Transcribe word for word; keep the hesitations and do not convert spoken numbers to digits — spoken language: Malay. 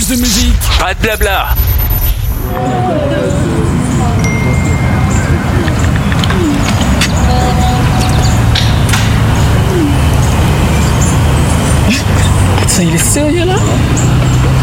de musique. Pas de blabla. Ça, il est sérieux là?